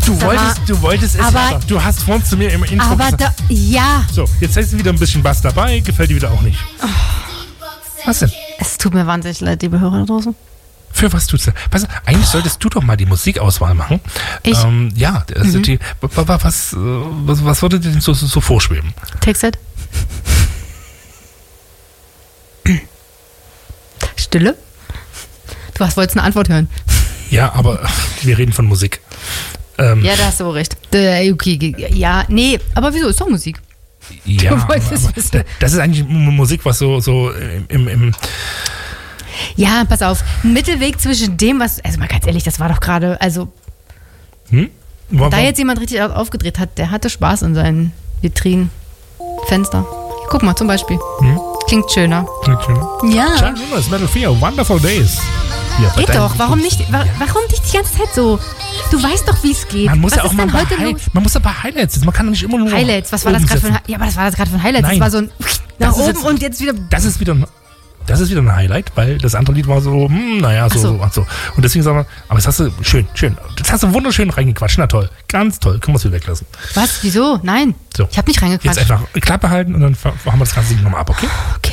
Du wolltest es aber du hast vorhin zu mir im Intro gesagt. Ja. So, jetzt hast du wieder ein bisschen Bass dabei, gefällt dir wieder auch nicht. Oh. Was denn? Es tut mir wahnsinnig leid, liebe Hörer da draußen. Für was tut's denn? Eigentlich solltest du doch mal die Musikauswahl machen. Ich? Ja, also was würde dir denn so vorschweben? Textset? Stille? Du wolltest eine Antwort hören. Ja, aber wir reden von Musik. Ja, da hast du recht. Okay, ja, nee, aber wieso? Ist doch Musik. Ja, aber das ist eigentlich Musik, was so im Ja, pass auf. Ein Mittelweg zwischen dem, was... Also mal ganz ehrlich, das war doch gerade... Also... Da jetzt jemand richtig aufgedreht hat, der hatte Spaß in seinen Vitrinenfenster. Guck mal, zum Beispiel. Klingt schöner. Ja. John Williams, Metal 4, Wonderful Days. Ja, geht doch. Warum nicht die ganze Zeit so? Du weißt doch, wie es geht. Man muss ja auch mal man muss ja bei Highlights sitzen. Man kann doch nicht immer nur Highlights, was war das gerade für ein... Ja, aber das war das gerade für ein Highlight. Nein. Das war so ein... Nach oben und jetzt wieder... Das ist wieder ein Highlight, weil das andere Lied war so, so. Und deswegen sagen wir, aber das hast du schön. Das hast du wunderschön reingequatscht. Na toll, ganz toll. Können wir es wieder weglassen. Was? Wieso? Nein. So. Ich habe nicht reingequatscht. Jetzt einfach Klappe halten und dann haben wir das ganze Ding nochmal ab, okay? Okay.